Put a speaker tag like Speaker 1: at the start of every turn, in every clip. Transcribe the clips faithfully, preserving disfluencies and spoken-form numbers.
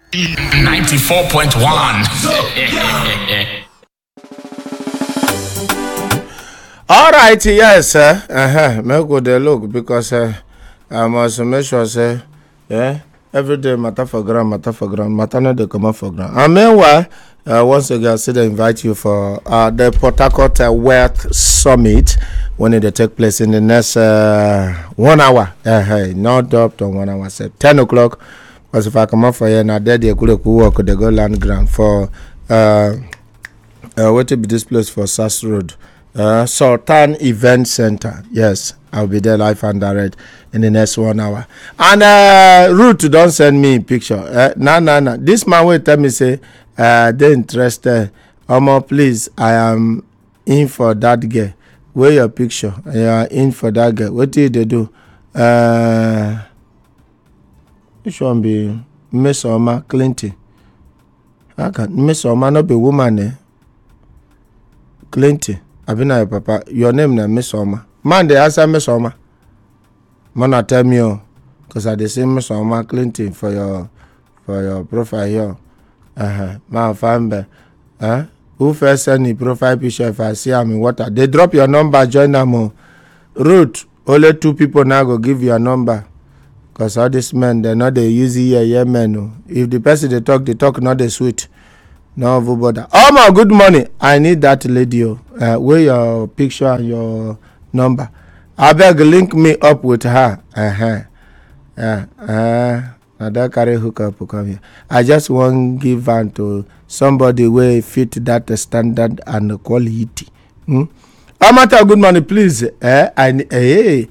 Speaker 1: ninety-four point one.
Speaker 2: All right, yes, sir. Uh-huh. May go there look because uh, I must make sure, say, yeah, every day matter for ground, matter for ground, matter not they come up for ground. And meanwhile, uh, once again, I still invite you for uh, the Port Harcourt uh, Wealth Summit when it take place in the next uh, one hour. Uh-huh. Not up to one hour, say ten o'clock. Because if I come up for here, now there they could walk, they go land ground for uh, uh, what to be this place for Sass Road. Uh, Sultan Event Center. Yes, I'll be there live and direct in the next one hour. And uh, Ruth, don't send me a picture. Uh, no, no, no. This man will tell me, say, uh, they're interested. Omo, please, I am in for that girl. Where your picture? You are in for that girl. What did they do? Uh, which one be Miss Oma Clinton? I can Miss Oma not be woman, eh? Clinton. Abina your papa, your name na Miss Oma. Man, they answer Miss Oma. Man, I tell me, oh, because I dey say Miss Oma Clinton for your for your profile here. Uh huh. Man, fine, be. Huh? Who first send the profile picture if I see am in water? They drop your number, join them. Oh. Ruth, only two people now go give your number. Because all these men, they not they use here, yeah, men. Oh. If the person they talk, they talk not they sweet. No, bother. Oh my good morning. I need that lady. Uh, where your picture and your number. I beg link me up with her. Uh huh. Yeah. Uh. Now that carry hook up come here. I just want give her to somebody where fit that standard and quality. Hmm. Amata, good morning, please. Eh. I hey.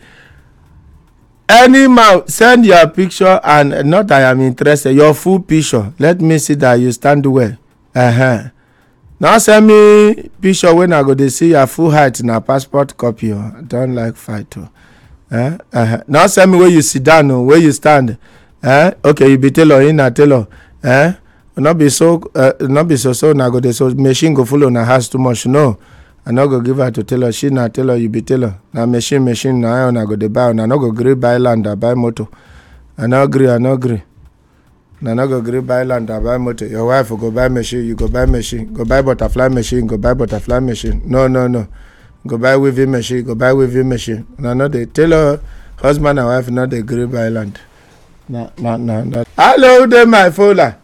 Speaker 2: Any man send your picture and not I am interested. Your full picture. Let me see that you stand well. Uh-huh. Now send me picture when I go to see your full height in a passport copy. Oh. I don't like fight. Oh. Uh, uh-huh. Now send me where you sit down, oh, where you stand. Uh, okay, you be tailor in a tailor. Uh, not be so uh, not be so so now go to so machine go full on a house too much. No. I not go give her to tailor. She not tailor, you be tailor. Now machine machine now I go to buy. I not go agree buy land or buy motor. I not agree, I not agree. Na no go gree buy land and buy motor. Your wife will go buy machine, you go buy machine, go buy butterfly machine, go buy butterfly machine. No, no, no. Go buy weaving machine, go buy weaving machine. Na no they tell her husband and wife not they gree buy land. No, no, no, no. Hello, there my folder.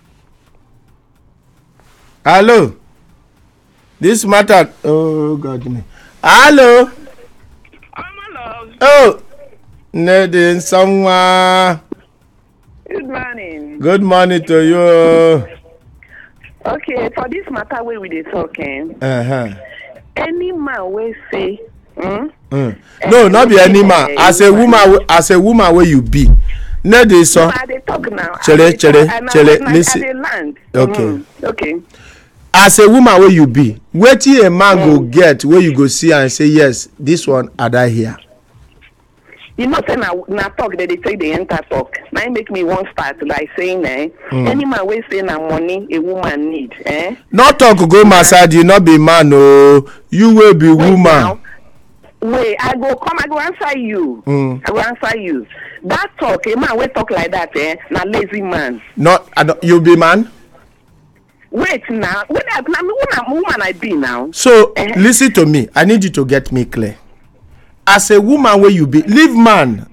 Speaker 2: Hello. This matter. Oh God me. Hello.
Speaker 3: Hello.
Speaker 2: Oh, needing someone.
Speaker 3: Good morning.
Speaker 2: Good morning to you.
Speaker 3: Okay, for this matter where we dey talking,
Speaker 2: Uh-huh.
Speaker 3: any man will say, hmm?
Speaker 2: Mm. No, not be any man. As a woman, as a woman where you be. No, they so.
Speaker 3: I dey talk now.
Speaker 2: Chere, chere, chere, listen.
Speaker 3: Okay.
Speaker 2: Okay.
Speaker 3: Okay.
Speaker 2: As a woman where you be, wetin a man mm. go get where you go see and say yes, this one are that here.
Speaker 3: You know, say na na talk that they say they enter talk. Now it make me one start like saying, eh, mm. any man will say na money a woman need, eh?
Speaker 2: Not talk go my side, you not be man, oh, you will be
Speaker 3: Wait
Speaker 2: woman.
Speaker 3: Now. Wait, I go come, I go answer you.
Speaker 2: Mm.
Speaker 3: I go answer you. That talk, a man will talk like that, eh? Na lazy man.
Speaker 2: Not, I don't, you be man.
Speaker 3: Wait now, when I, now, woman I be now.
Speaker 2: So
Speaker 3: eh?
Speaker 2: listen to me. I need you to get me clear. As a woman where you be, leave man.